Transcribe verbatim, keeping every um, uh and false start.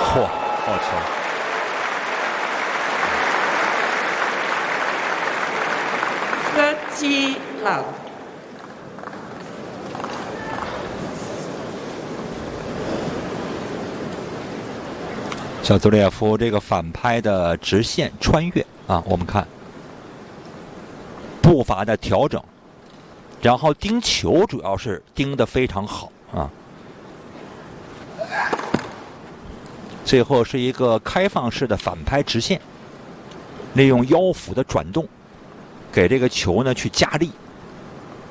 嚯，好球！ 薛之能。 小泽列夫这个反拍的直线穿越啊，我们看步伐的调整，然后盯球主要是盯得非常好啊。最后是一个开放式的反拍直线，利用腰腹的转动，给这个球呢去加力。